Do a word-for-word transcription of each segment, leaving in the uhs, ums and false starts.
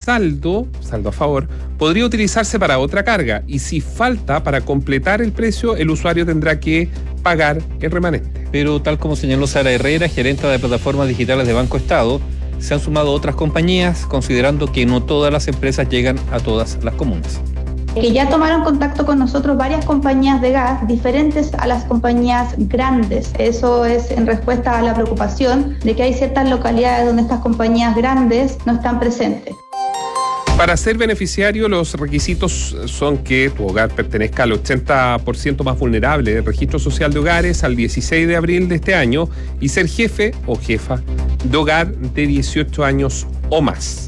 saldo, saldo a favor, podría utilizarse para otra carga y si falta para completar el precio, el usuario tendrá que pagar el remanente. Pero tal como señaló Sara Herrera, gerenta de plataformas digitales de Banco Estado, se han sumado otras compañías, considerando que no todas las empresas llegan a todas las comunas. Que ya tomaron contacto con nosotros varias compañías de gas diferentes a las compañías grandes. Eso es en respuesta a la preocupación de que hay ciertas localidades donde estas compañías grandes no están presentes. Para ser beneficiario, los requisitos son que tu hogar pertenezca al ochenta por ciento más vulnerable del Registro Social de Hogares al dieciséis de abril de este año y ser jefe o jefa de hogar de dieciocho años o más.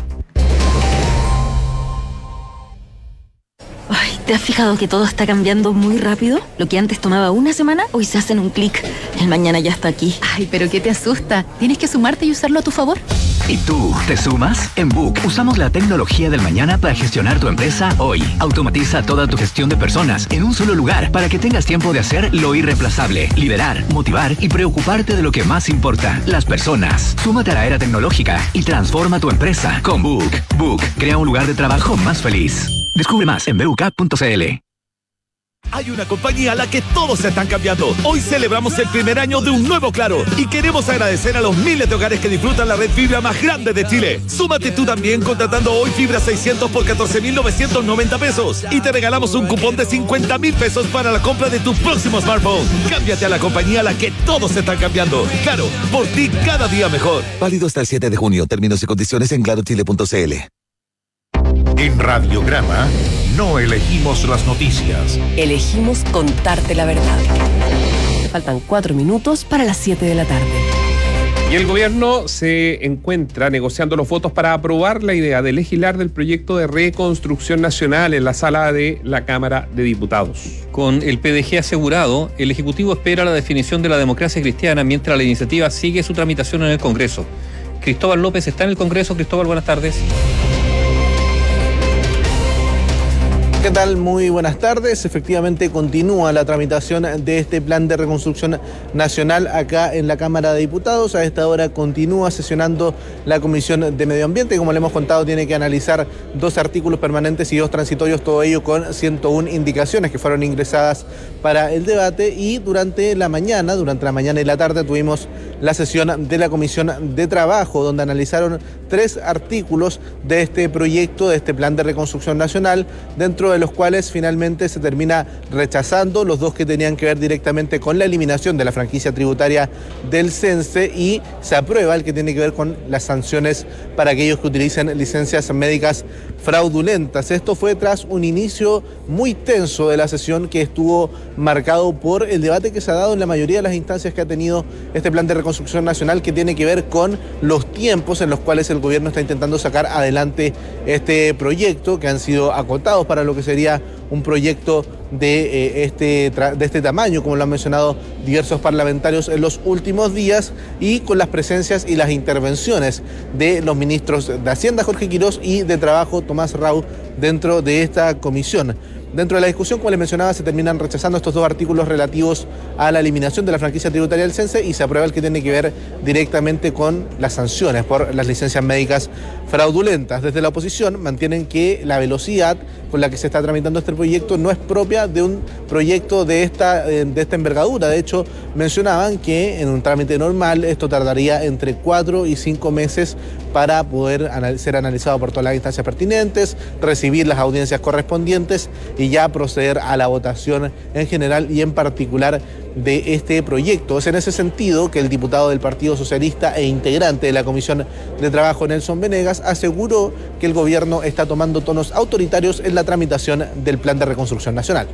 Ay, ¿te has fijado que todo está cambiando muy rápido? Lo que antes tomaba una semana, hoy se hace en un clic. El mañana ya está aquí. Ay, pero ¿qué te asusta? Tienes que sumarte y usarlo a tu favor. ¿Y tú, te sumas? En Book usamos la tecnología del mañana para gestionar tu empresa hoy. Automatiza toda tu gestión de personas en un solo lugar para que tengas tiempo de hacer lo irreemplazable, liderar, motivar y preocuparte de lo que más importa, las personas. Súmate a la era tecnológica y transforma tu empresa con Book. Book crea un lugar de trabajo más feliz. Descubre más en b u k punto c l. Hay una compañía a la que todos se están cambiando. Hoy celebramos el primer año de un nuevo Claro y queremos agradecer a los miles de hogares que disfrutan la red fibra más grande de Chile. Súmate tú también contratando hoy fibra seiscientos por catorce mil novecientos noventa pesos y te regalamos un cupón de cincuenta mil pesos para la compra de tu próximo smartphone. Cámbiate a la compañía a la que todos se están cambiando. Claro, por ti cada día mejor. Válido hasta el siete de junio. Términos y condiciones en claro chile punto c l. En Radiograma no elegimos las noticias. Elegimos contarte la verdad. Faltan cuatro minutos para las siete de la tarde. Y el gobierno se encuentra negociando los votos para aprobar la idea de legislar del proyecto de reconstrucción nacional en la sala de la Cámara de Diputados. Con el P D G asegurado, el Ejecutivo espera la definición de la democracia cristiana mientras la iniciativa sigue su tramitación en el Congreso. Cristóbal López está en el Congreso. Cristóbal, buenas tardes. ¿Qué tal? Muy buenas tardes. Efectivamente continúa la tramitación de este plan de reconstrucción nacional acá en la Cámara de Diputados. A esta hora continúa sesionando la Comisión de Medio Ambiente. Como le hemos contado, tiene que analizar dos artículos permanentes y dos transitorios, todo ello con ciento una indicaciones que fueron ingresadas para el debate. Y durante la mañana, durante la mañana y la tarde tuvimos la sesión de la Comisión de Trabajo, donde analizaron tres artículos de este proyecto, de este plan de reconstrucción nacional, dentro de los cuales finalmente se termina rechazando los dos que tenían que ver directamente con la eliminación de la franquicia tributaria del CENSE y se aprueba el que tiene que ver con las sanciones para aquellos que utilicen licencias médicas fraudulentas. Esto fue tras un inicio muy tenso de la sesión que estuvo marcado por el debate que se ha dado en la mayoría de las instancias que ha tenido este plan de reconstrucción nacional, que tiene que ver con los tiempos en los cuales el gobierno está intentando sacar adelante este proyecto, que han sido acotados para lo que sería un proyecto de, eh, este, de este tamaño, como lo han mencionado diversos parlamentarios en los últimos días, y con las presencias y las intervenciones de los ministros de Hacienda, Jorge Quirós, y de Trabajo, Tomás Rau, dentro de esta comisión. Dentro de la discusión, como les mencionaba, se terminan rechazando estos dos artículos relativos a la eliminación de la franquicia tributaria del CENSE y se aprueba el que tiene que ver directamente con las sanciones por las licencias médicas fraudulentas. Desde la oposición mantienen que la velocidad con la que se está tramitando este proyecto no es propia de un proyecto de esta, de esta envergadura. De hecho, mencionaban que en un trámite normal esto tardaría entre cuatro y cinco meses para poder ser analizado por todas las instancias pertinentes, recibir las audiencias correspondientes y ya proceder a la votación en general y en particular de este proyecto. Es en ese sentido que el diputado del Partido Socialista e integrante de la Comisión de Trabajo, Nelson Venegas, aseguró que el gobierno está tomando tonos autoritarios en la tramitación del Plan de Reconstrucción Nacional.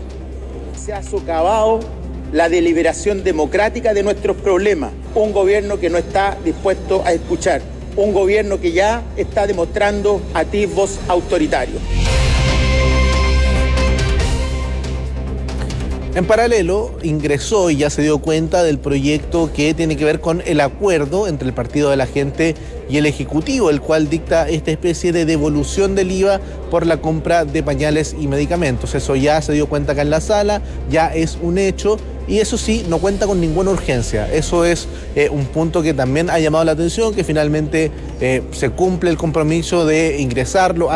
Se ha socavado la deliberación democrática de nuestros problemas. Un gobierno que no está dispuesto a escuchar. Un gobierno que ya está demostrando atisbos autoritarios. En paralelo, ingresó y ya se dio cuenta del proyecto que tiene que ver con el acuerdo entre el Partido de la Gente y el Ejecutivo, el cual dicta esta especie de devolución del I V A por la compra de pañales y medicamentos. Eso ya se dio cuenta acá en la sala, ya es un hecho. Y eso sí, no cuenta con ninguna urgencia. Eso es eh, un punto que también ha llamado la atención, que finalmente eh, se cumple el compromiso de ingresarlo